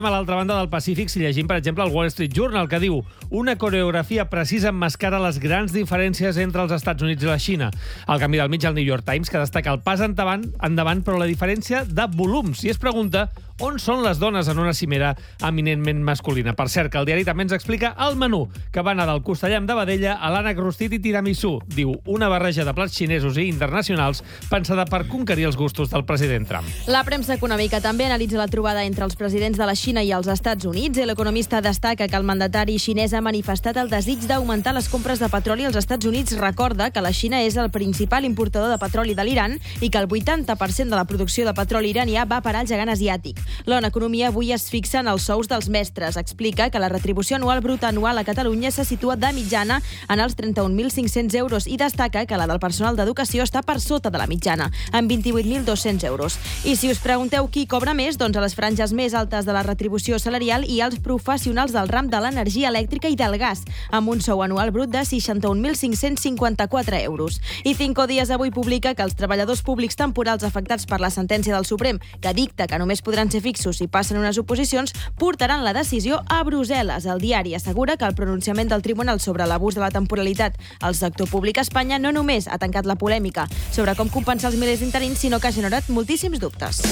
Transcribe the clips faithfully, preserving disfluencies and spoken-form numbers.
A l'altra banda del Pacífic, si llegim, per exemple, el Wall Street Journal, que diu una coreografia precisa emmascara les grans diferències entre els Estats Units i la Xina. Al canvi del mig, el New York Times, que destaca el pas endavant, endavant però la diferència de volums. I es pregunta on són les dones en una cimera eminentment masculina. Per cert, que el diari també ens explica el menú, que va anar del costellam de vedella a l'ànec rostit i tiramisú. Diu, una barreja de plats xinesos i internacionals pensada per conquerir els gustos del president Trump. La premsa econòmica també analitza la trobada entre els presidents de la Xina i els Estats Units. I l'economista destaca que el mandatari xinès ha manifestat el desig d'augmentar les compres de petroli als Estats Units. Recorda que la Xina és el principal importador de petroli de l'Iran i que el vuitanta per cent de la producció de petroli iranià va per al gegant asiàtic. L'O N U Economia avui es fixa en els sous dels mestres. Explica que la retribució anual bruta anual a Catalunya se situa de mitjana en els trenta-un mil cinc-cents euros i destaca que la del personal d'educació està per sota de la mitjana, amb vint-i-vuit mil dos-cents euros. I si us pregunteu qui cobra més, doncs a les franges més altes de la retribució salarial i als professionals del ram de l'energia elèctrica i del gas, amb un sou anual brut de seixanta-un mil cinc-cents cinquanta-quatre euros. I Cinco Días avui publica que els treballadors públics temporals afectats per la sentència del Suprem, que dicta que només podran ser fixos si passen unes oposicions, portaran la decisió a Brussel·les. El diari assegura que el pronunciament del tribunal sobre l'abús de la temporalitat al sector públic a Espanya no només ha tancat la polèmica sobre com compensar els milers d'interins, sinó que ha generat moltíssims dubtes.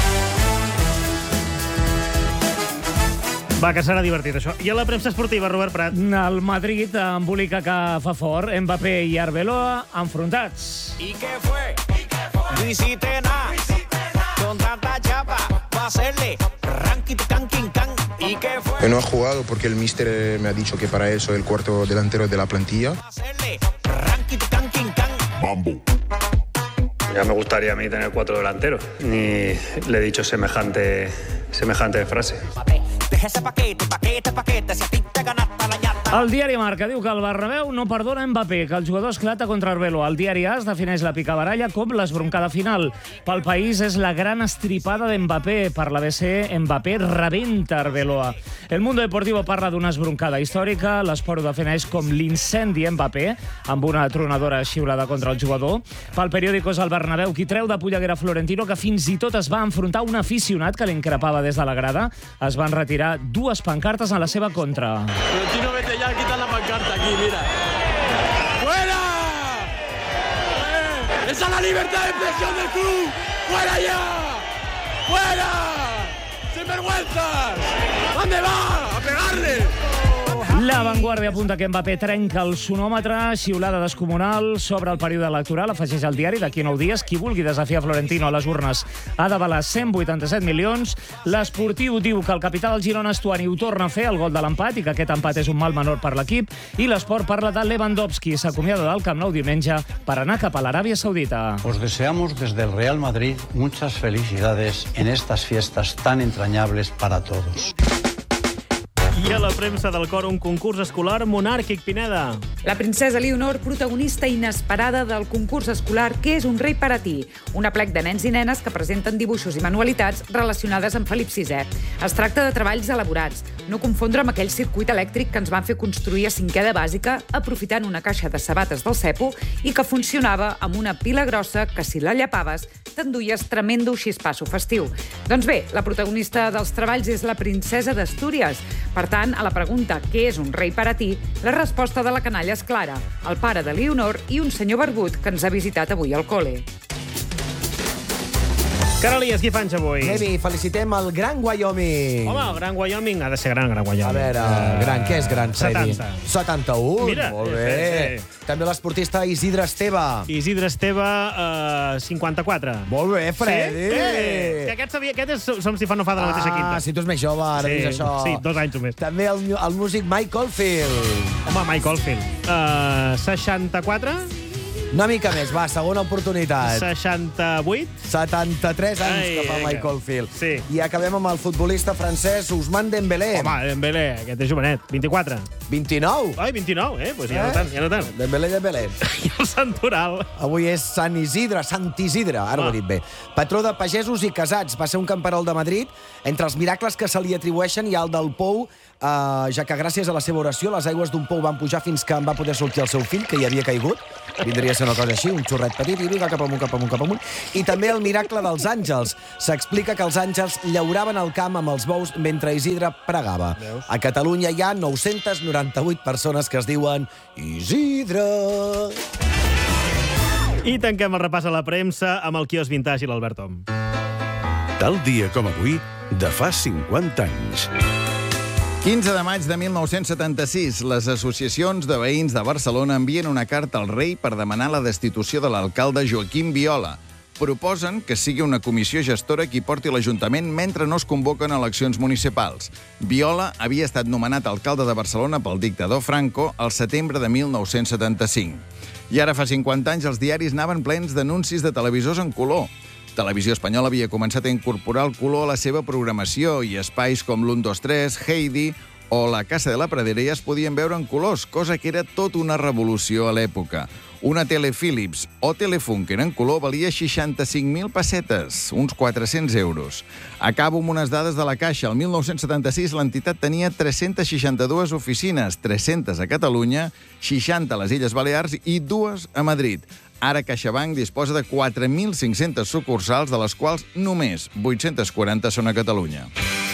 Va, que serà divertit, això. I a la premsa esportiva, Robert Prat? El Madrid embolica que fa fort. Mbappé i Arbeloa enfrontats. ¿Y qué fue? No hiciste nada. Con tanta chapa, va a hacerle ranking, ranking, can. ¿Y qué fue? No ha jugado porque el míster me ha dicho que para él soy el cuarto delantero de la plantilla. Va a hacerle ranking, ranking, can. Bambo. Ya me gustaría a mí tener cuatro delanteros. Ni le he dicho semejante, semejante frase. Deja ese paquete, paquete, paquete, si a ti te ganaste la ñata. El diari Marca diu que el Bernabéu no perdona Mbappé, que el jugador esclata contra Arbeloa. El diari AS defineix la picabaralla com l'esbroncada final. Pel País és la gran estripada d'Mbappé. Per l'A B C, Mbappé rebenta Arbeloa. El Mundo Deportivo parla d'una esbroncada històrica. L'Esport ho defineix com l'incendi Mbappé, amb una tronadora xiulada contra el jugador. Pel Periódico és el Bernabéu qui treu de polleguera Florentino, que fins i tot es va enfrontar a un aficionat que l'increpava des de la grada. Es van retirar dues pancartes en la seva contra. Florentino, vete ya, quita la pancarta aquí, mira. ¡Fuera! ¡Eh! ¡Esa es la libertad de expresión del club! ¡Fuera ya! ¡Fuera! ¡Sinvergüenzas! ¿Dónde va? ¡A pegarle! La Vanguardia apunta que Mbappé trenca el sonòmetre, xiulada descomunal sobre el període electoral. Afegeix el diari d'aquí a nou dies. Qui vulgui desafiar Florentino a les urnes ha d'avalar cent vuitanta-set milions. L'Esportiu diu que el capità del Girona, Estuani, ho torna a fer, el gol de l'empat, i que aquest empat és un mal menor per l'equip. I l'Esport parla de Lewandowski. S'acomiada del Camp Nou diumenge per anar cap a l'Aràbia Saudita. Os deseamos desde el Real Madrid muchas felicidades en estas fiestas tan entrañables para todos. I a la premsa del cor, un concurs escolar monàrquic, Pineda. La princesa Leonor, protagonista inesperada del concurs escolar Què és un rei per a ti? Un aplec de nens i nenes que presenten dibuixos i manualitats relacionades amb Felip sisè. Es tracta de treballs elaborats, no confondre amb aquell circuit elèctric que ens van fer construir a cinquè de bàsica aprofitant una caixa de sabates del cepo i que funcionava amb una pila grossa que, si la llapaves, t'enduies tremendo xispasso festiu. Doncs bé, la protagonista dels treballs és la princesa d'Astúries. Per tant, a la pregunta «Què és un rei per a ti?», la resposta de la canalla és clara: el pare de Leonor i un senyor barbut que ens ha visitat avui al col·le. Carolies, qui fanys avui? Heavy, felicitem el Gran Wyoming. Home, el Gran Wyoming ha de ser gran, Gran Wyoming. A veure, uh, gran, què és gran, Heavy? setanta. setanta-un, Mira, molt bé. sí, sí. També l'esportista Isidre Esteve. Isidre Esteve, uh, cinquanta-quatre. Molt bé, Freddy. Sí, eh, que aquest, sabia, aquest és, som si fa no fa de la mateixa quinta. Ah, si tu ets més jove, ara sí, dius això. Sí, dos anys o més. També el, el músic Mike Oldfield. Home, Mike Oldfield. Uh, seixanta-quatre. Una mica més, va, segona oportunitat. seixanta-vuit. setanta-tres anys Ai, que fa vinga. Mike Oldfield. Sí. I acabem amb el futbolista francès Ousmane Dembélé. Home, Dembélé, aquest és jovenet. vint-i-quatre. vint-i-nou. Ai, vint-i-nou, eh? Pues ja eh? no tant, ja no tant. Dembélé, Dembélé. I el Santoral. Avui és Sant Isidre, Sant Isidre, ara ah. ho he dit bé. Patró de pagesos i casats. Va ser un camperol de Madrid. Entre els miracles que se li atribueixen hi ha el del pou, eh, ja que gràcies a la seva oració les aigües d'un pou van pujar fins que en va poder sortir el seu fill, que hi havia caigut. Vindria a ser ser una cosa així, un xorret petit i vinga, cap amunt, cap amunt, cap amunt. I també el miracle dels àngels. S'explica que els àngels llauraven el camp amb els bous mentre Isidre pregava. Veus? A Catalunya hi ha nou-centes noranta-vuit persones que es diuen Isidre. I tanquem el repàs a la premsa amb el quios vintage i l'Albert Om. Tal dia com avui, de fa cinquanta anys. quinze de maig de mil nou-cents setanta-sis, les associacions de veïns de Barcelona envien una carta al rei per demanar la destitució de l'alcalde Joaquim Viola. Proposen que sigui una comissió gestora qui porti l'Ajuntament mentre no es convoquen eleccions municipals. Viola havia estat nomenat alcalde de Barcelona pel dictador Franco al setembre de mil nou-cents setanta-cinc. I ara fa cinquanta anys els diaris anaven plens d'anuncis de televisors en color. Televisió Espanyola havia començat a incorporar el color a la seva programació i espais com l'u dos tres, Heidi o La Casa de la Pradera ja es podien veure en colors, cosa que era tot una revolució a l'època. Una tele Philips o Telefunken en color valia seixanta-cinc mil pessetes, uns quatre-cents euros. Acabo amb unes dades de la Caixa. El mil nou-cents setanta-sis l'entitat tenia tres-centes seixanta-dues oficines, tres-centes a Catalunya, seixanta a les Illes Balears i dues a Madrid. Ara CaixaBank disposa de quatre mil cinc-centes sucursals, de les quals només vuit-centes quaranta són a Catalunya.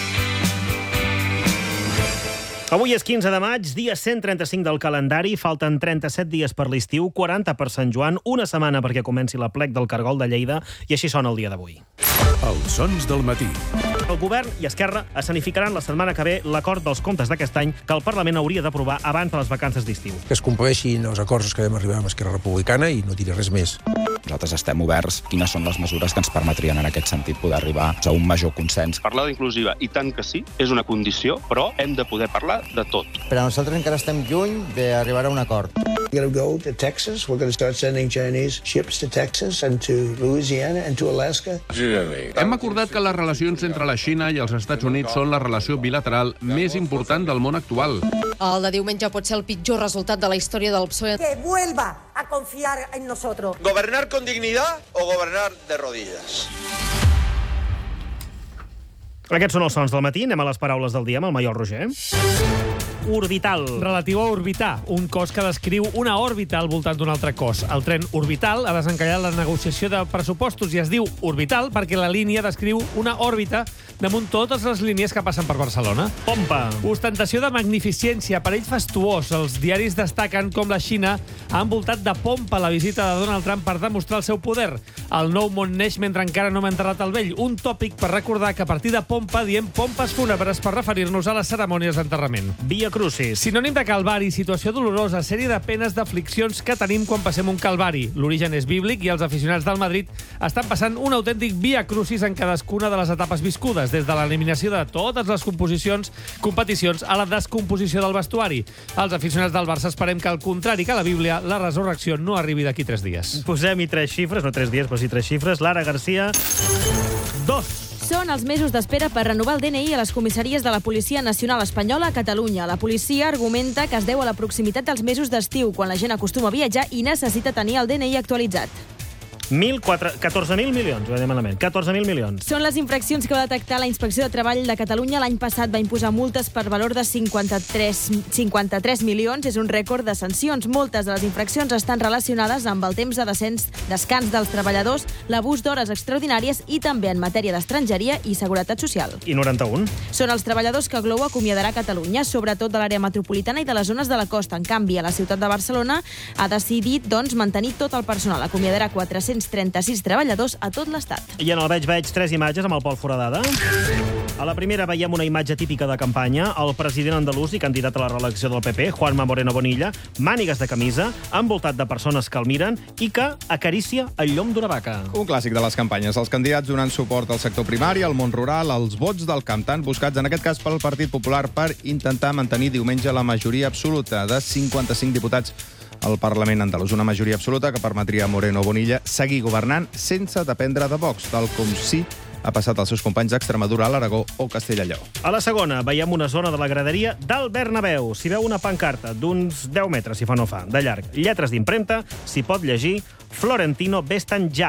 Avui és quinze de maig, dia cent trenta-cinc del calendari. Falten trenta-set dies per l'estiu, quaranta per Sant Joan, una setmana perquè comenci la plec del Cargol de Lleida, i així sona el dia d'avui. Els sons del matí. El govern i Esquerra escenificaran la setmana que ve l'acord dels comptes d'aquest any que el Parlament hauria d'aprovar abans de les vacances d'estiu. Que es compleixin els acords que vam arribar amb Esquerra Republicana i no diré res més. Nosaltres estem oberts. Quines són les mesures que ens permetrien en aquest sentit poder arribar a un major consens? Parlar d'inclusiva, i tant que sí, és una condició, però hem de poder parlar de tot. Però nosaltres encara estem lluny d'arribar a un acord. We're going to go to Texas. We're going to start sending Chinese ships to Texas and to Louisiana and to Alaska. Hem acordat que les relacions entre la Xina i els Estats Units són la relació bilateral més important del món actual. El de diumenge pot ser el pitjor resultat de la història del P S O E. Que vuelva a confiar en nosotros. ¿Gobernar con dignidad o gobernar de rodillas? Aquests són els sons del matí. Anem a les paraules del dia amb el Maiol Roger. Orbital. Relatiu a orbitar, un cos que descriu una òrbita al voltant d'un altre cos. El tren orbital ha desencallat la negociació de pressupostos i es diu orbital perquè la línia descriu una òrbita damunt totes les línies que passen per Barcelona. Pompa. Ostentació de magnificència, aparell fastuós. Els diaris destaquen com la Xina ha envoltat de pompa la visita de Donald Trump per demostrar el seu poder. El nou món neix mentre encara no hem enterrat el vell. Un tòpic per recordar que a partir de pompa diem pompes fúnebres per referir-nos a les cerimònies d'enterrament. Via Crucis. Sinònim de calvari, situació dolorosa, sèrie de penes, d'afliccions que tenim quan passem un calvari. L'origen és bíblic i els aficionats del Madrid estan passant un autèntic via crucis en cadascuna de les etapes viscudes, des de l'eliminació de totes les composicions, competicions a la descomposició del vestuari. Els aficionats del Barça esperem que, al contrari que la Bíblia, la resurrecció no arribi d'aquí tres dies. Posem-hi tres xifres, no tres dies, però sí tres xifres. Lara Garcia, dos. Són els mesos d'espera per renovar el D N I a les comissaries de la Policia Nacional Espanyola a Catalunya. La policia argumenta que es deu a la proximitat dels mesos d'estiu, quan la gent acostuma a viatjar i necessita tenir el D N I actualitzat. catorze mil milions, ho veiem malament. catorze mil milions. Són les infraccions que va detectar la Inspecció de Treball de Catalunya. L'any passat va imposar multes per valor de cinquanta-tres milions. És un rècord de sancions. Moltes de les infraccions estan relacionades amb el temps de descens, descans dels treballadors, l'abús d'hores extraordinàries i també en matèria d'estrangeria i seguretat social. I noranta-un. Són els treballadors que Glovo acomiadarà a Catalunya, sobretot de l'àrea metropolitana i de les zones de la costa. En canvi, a la ciutat de Barcelona ha decidit doncs, mantenir tot el personal. Acomiadarà quatre-cents trenta-sis treballadors a tot l'Estat. I en el veig veig tres imatges amb el Pol Foradada. A la primera veiem una imatge típica de campanya. El president andalús i candidat a la reelecció del P P, Juanma Moreno Bonilla, mànigues de camisa, envoltat de persones que el miren i que acaricia el llom d'una vaca. Un clàssic de les campanyes. Els candidats donant suport al sector primari, al món rural, als vots del camp, tan buscats en aquest cas pel Partit Popular per intentar mantenir diumenge la majoria absoluta de cinquanta-cinc diputats al Parlament andalús. Una majoria absoluta que permetria a Moreno Bonilla seguir governant sense dependre de Vox, tal com sí ha passat als seus companys d'Extremadura, a l'Aragó o Castella i Lleó. A la segona veiem una zona de la graderia del Bernabéu. S'hi veu una pancarta d'uns deu metres, si fa no fa, de llarg. Lletres d'impremta, s'hi pot llegir Florentino ves-te'n ja.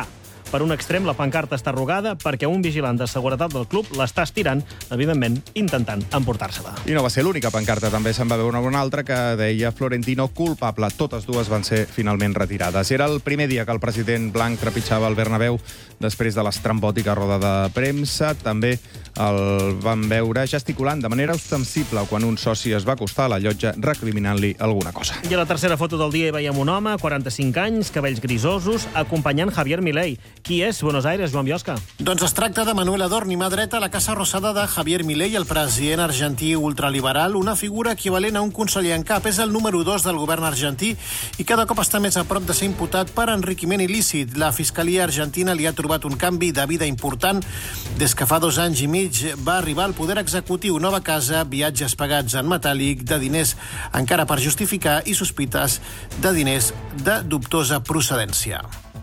Per un extrem, la pancarta està arrugada perquè un vigilant de seguretat del club l'està estirant, evidentment, intentant emportar-se-la. I no va ser l'única pancarta, també se'n va veure una altra que deia Florentino culpable. Totes dues van ser finalment retirades. Era el primer dia que el president blanc trepitjava el Bernabéu després de l'estrambòtica roda de premsa. També el van veure gesticulant de manera ostensible quan un soci es va acostar a la llotja recriminant-li alguna cosa. I a la tercera foto del dia hi veiem un home, quaranta-cinc anys, cabells grisosos, acompanyant Javier Milei. Qui és? Buenos Aires, Joan Biosca. Doncs es tracta de Manuel Adorni, mà dreta a la Casa Rosada de Javier Milei, el president argentí ultraliberal, una figura equivalent a un conseller en cap. És el número dos del govern argentí i cada cop està més a prop de ser imputat per enriquiment il·lícit. La Fiscalia argentina li ha trobat un canvi de vida important des que fa dos anys i mig va arribar al poder executiu, nova casa, viatges pagats en metàl·lic, de diners encara per justificar i sospites de diners de dubtosa procedència.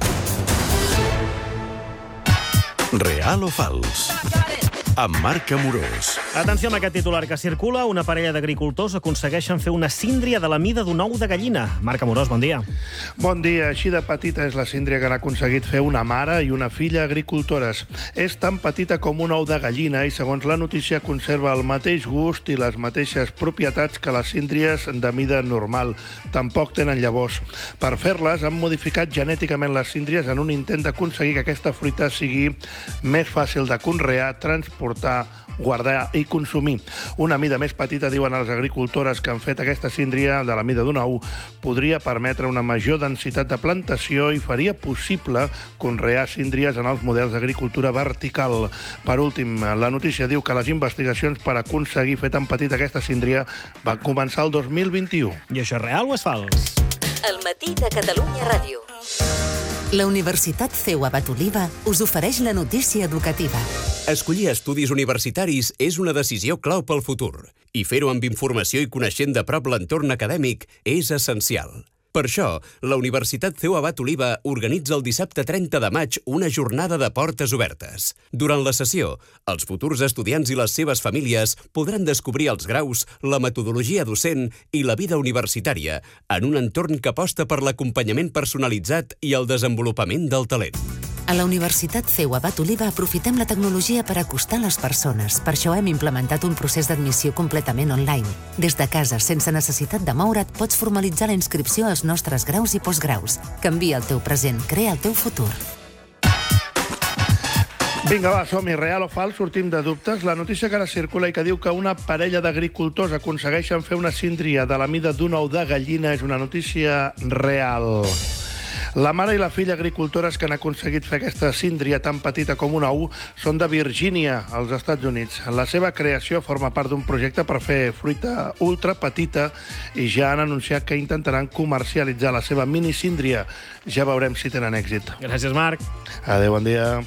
Real o fals? Amb Marc Amorós. Atenció amb aquest titular que circula. Una parella d'agricultors aconsegueixen fer una síndria de la mida d'un ou de gallina. Marc Amorós, bon dia. Bon dia. Així de petita és la síndria que han aconseguit fer una mare i una filla agricultores. És tan petita com un ou de gallina i, segons la notícia, conserva el mateix gust i les mateixes propietats que les síndries de mida normal. Tampoc tenen llavors. Per fer-les, han modificat genèticament les síndries en un intent d'aconseguir que aquesta fruita sigui més fàcil de conrear, transportar, guardar i consumir. Una mida més petita, diuen a les agricultores que han fet aquesta síndria de la mida d'un ou, podria permetre una major densitat de plantació i faria possible conrear síndries en els models d'agricultura vertical. Per últim, la notícia diu que les investigacions per aconseguir fer tan petita aquesta síndria van començar el dos mil vint-i-u. I això és real o és fals? El matí de Catalunya Ràdio. La Universitat C E U Abat Oliva us ofereix la notícia educativa. Escollir estudis universitaris és una decisió clau pel futur, i fer-ho amb informació i coneixent de prop l'entorn acadèmic és essencial. Per això, la Universitat C E U Abat Oliva organitza el dissabte trenta de maig una jornada de portes obertes. Durant la sessió, els futurs estudiants i les seves famílies podran descobrir els graus, la metodologia docent i la vida universitària en un entorn que aposta per l'acompanyament personalitzat i el desenvolupament del talent. A la Universitat C E U Abat Oliva aprofitem la tecnologia per acostar les persones. Per això hem implementat un procés d'admissió completament online. Des de casa, sense necessitat de moure't, pots formalitzar la inscripció als nostres graus i postgraus. Canvia el teu present, crea el teu futur. Vinga, va, som-hi. Real o fals? Sortim de dubtes. La notícia que ara circula i que diu que una parella d'agricultors aconsegueixen fer una síndria de la mida d'un ou de gallina és una notícia real. La mare i la filla agricultores que han aconseguit fer aquesta síndria tan petita com un ou són de Virgínia, als Estats Units. La seva creació forma part d'un projecte per fer fruita ultra petita i ja han anunciat que intentaran comercialitzar la seva mini síndria. Ja veurem si tenen èxit. Gràcies, Marc. Adéu, bon dia.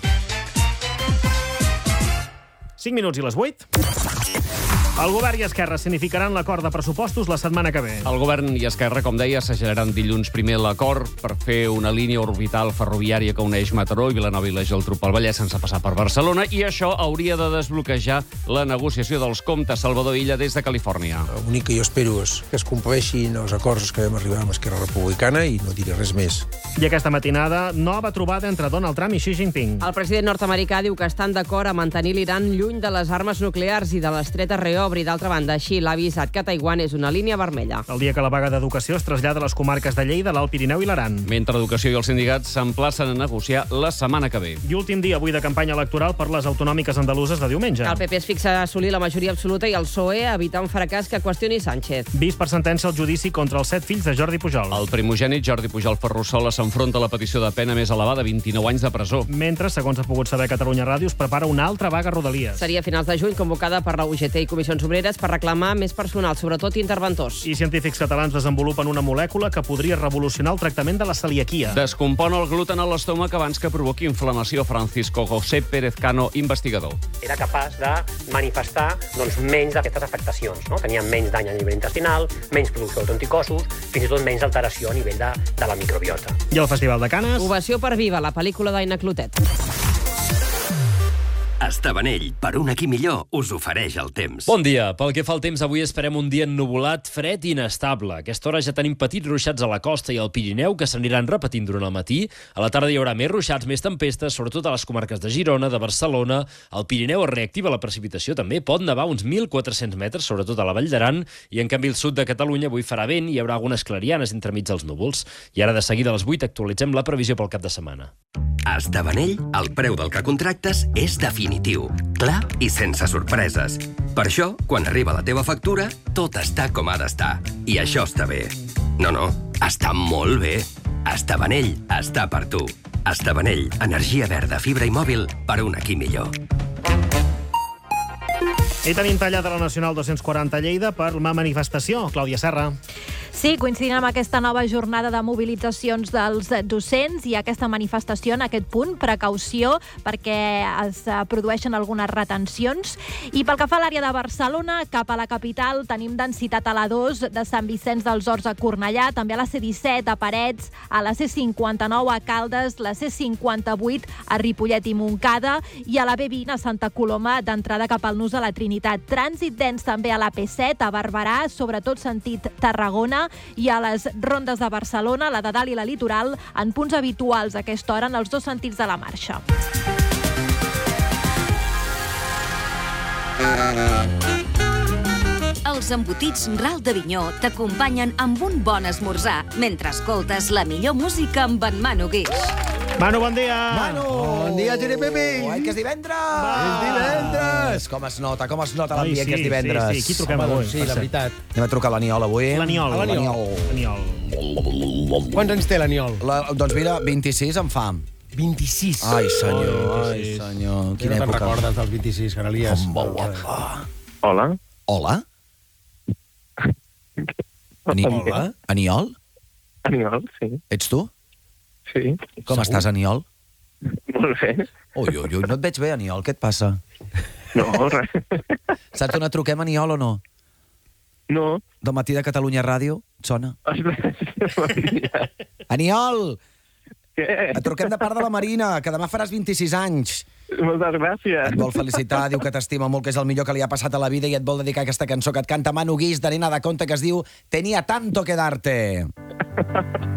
cinc minuts i les vuit. El govern i Esquerra significaran l'acord de pressupostos la setmana que ve. El govern i Esquerra, com deia, segellaran dilluns primer l'acord per fer una línia orbital ferroviària que uneix Mataró i Vilanova i la Geltrú pel Vallès sense passar per Barcelona, i això hauria de desbloquejar la negociació dels comptes. Salvador Illa, des de Califòrnia. L'únic que jo espero és que es compleixin els acords que vam arribar amb Esquerra Republicana i no diré res més. I aquesta matinada, nova trobada entre Donald Trump i Xi Jinping. El president nord-americà diu que estan d'acord a mantenir l'Iran lluny de les armes nuclears i de l'estret a reobri. D'altra banda, Xi l'ha avisat que Taiwan és una línia vermella. El dia que la vaga d'educació es trasllada a les comarques de Lleida, l'Alt Pirineu i l'Aran. Mentre Educació i els sindicats s'emplacen a negociar la setmana que ve. I últim dia avui de campanya electoral per les autonòmiques andaluses de diumenge. El P P es fixa a assolir la majoria absoluta i el P S O E a evitar un fracàs que qüestioni Sánchez. Vist per sentència el judici contra els set fills de Jordi Pujol. El primogènit Jordi Pujol Ferrusola s'enfronta a la petició de pena més elevada, vint-i-nou anys de presó. Mentre, segons ha pogut saber Catalunya Ràdio, es prepara una altra vaga a Rodalies. Seria a finals de juny, convocada per la U G T i Comissions Obreres per reclamar més personal, sobretot interventors. I científics catalans desenvolupen una molècula que podria revolucionar el tractament de la celiaquia. Descompon el gluten a l'estómac abans que provoqui inflamació. Francisco José Pérez Cano, investigador. Era capaç de manifestar doncs, menys d'aquestes afectacions. No? Tenia menys dany a nivell intestinal, menys producció d'autoanticossos, fins i tot menys alteració a nivell de, de la microbiota. I el Festival de Canes? Ovació per Viva, la pel·lícula d'Aina Clotet. Estabanell, per un aquí millor, us ofereix el temps. Bon dia. Pel que fa al temps, avui esperem un dia ennuvolat, fred i inestable. A aquesta hora ja tenim petits ruixats a la costa i al Pirineu, que s'aniran repetint durant el matí. A la tarda hi haurà més ruixats, més tempestes, sobretot a les comarques de Girona, de Barcelona. Al Pirineu es reactiva la precipitació també. Pot nevar uns mil quatre-cents metres, sobretot a la Vall d'Aran. I en canvi al sud de Catalunya avui farà vent i hi haurà algunes clarianes entremig dels núvols. I ara de seguida a les vuit actualitzem la previsió pel cap de setmana. A Estabanell, el preu del que contractes és definitiu, clar i sense sorpreses. Per això, quan arriba la teva factura, tot està com ha d'estar. I això està bé. No, no, està molt bé. Estabanell està per tu. Estabanell, energia verda, fibra i mòbil per un aquí millor. I tenim tallada la Nacional dos-cents quaranta a Lleida per la manifestació. Clàudia Serra. Sí, coincidint amb aquesta nova jornada de mobilitzacions dels docents i aquesta manifestació en aquest punt, precaució perquè es produeixen algunes retencions. I pel que fa a l'àrea de Barcelona, cap a la capital tenim densitat a la dos de Sant Vicenç dels Horts a Cornellà, també a la C disset a Parets, a la C cinquanta-nou a Caldes, la C cinquanta-vuit a Ripollet i Montcada i a la B vint a Santa Coloma d'entrada cap al Nus de la Trinitat. Trànsit dens també a la P set a Barberà, sobretot sentit Tarragona, i a les rondes de Barcelona, la de dalt i la litoral, en punts habituals a aquesta hora en els dos sentits de la marxa. Els embotits Ral de Vinyó t'acompanyen amb un bon esmorzar mentre escoltes la millor música amb en Manu Guix. Manu, bon dia! Manu! Bon dia, Giripipi! Oi, que és divendres! És divendres! Com es nota, com es nota l'ambient sí, que és divendres. Sí, sí, qui truquem avui? Sí, la veritat. Anem a trucar a l'Aniol avui. L'Aniol. L'Aniol. Quants anys té l'Aniol? La, doncs mira, vint-i-sis en fa. vint-i-sis? Ai, senyor, Oh, ai, senyor. Quina Quina no te'n època. recordes dels vint-i-sis, Canalies? Com va guapa. Hola. Hola? Ani Hola. Aniol? Aniol, sí. Ets tu? Sí. Com estàs, Aniol? Molt bé. Ui, ui, ui, no et veig bé, Aniol, què et passa? No, res. Saps on et truquem, Aniol, o no? No. Del matí de Catalunya Ràdio? Et sona? Aniol! Què? Et truquem de part de la Marina, que demà faràs vint-i-sis anys. Moltes gràcies. Et vol felicitar, diu que t'estima molt, que és el millor que li ha passat a la vida i et vol dedicar aquesta cançó que et canta Manu Guix de Nena de Conte, que es diu Tenía tanto que darte.